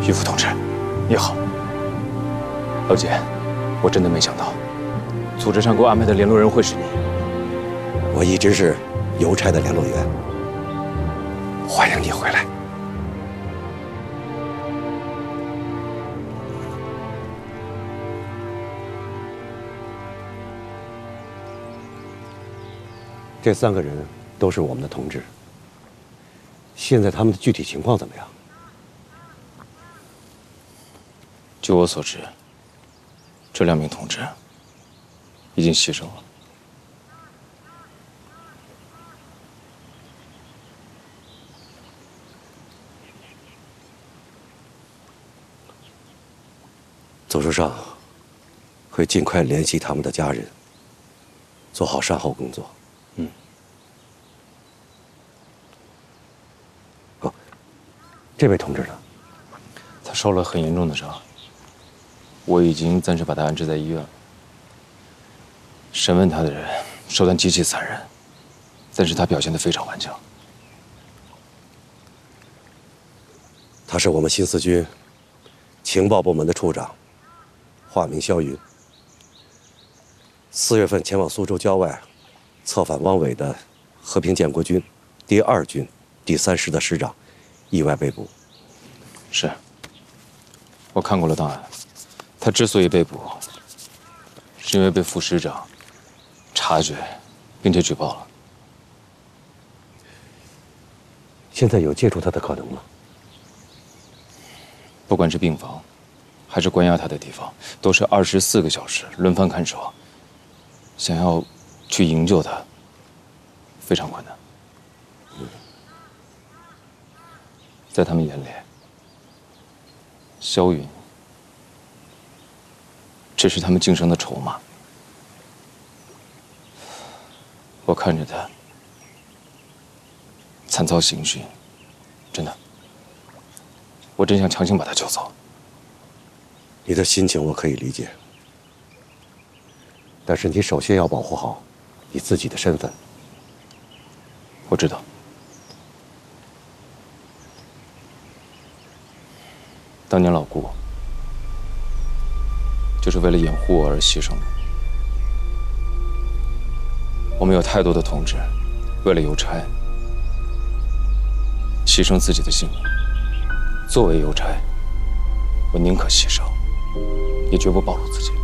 于副同志，你好。老姐，我真的没想到，组织上给我安排的联络人会是你。 我一直是邮差的联络员。 欢迎你回来。 这3个人都是我们的同志。现在他们的具体情况怎么样？ 据我所知，这2名同志已经牺牲了。 组织上会尽快联系他们的家人，做好善后工作。哦，这位同志呢？ 他受了很严重的伤，我已经暂时把他安置在医院了。审问他的人手段极其残忍，但是他表现得非常顽强。 他是我们新四军情报部门的处长，化名肖云。4月份前往苏州郊外，策反汪伪的和平建国军第2军第3师的师长，意外被捕。 是，我看过了档案。他之所以被捕，是因为被副师长察觉，并且举报了。 现在有接触他的可能吗？ 不管是病房，还是关押他的地方，都是24个小时轮番看守。想要去营救他，非常困难。在他们眼里，萧云只是他们晋升的筹码。我看着他惨遭刑讯，真的，我真想强行把他救走。 你的心情我可以理解，但是你首先要保护好你自己的身份。 我知道。当年老顾就是为了掩护我而牺牲的。我们有太多的同志为了邮差牺牲自己的性命。作为邮差，我宁可牺牲，也绝不暴露自己。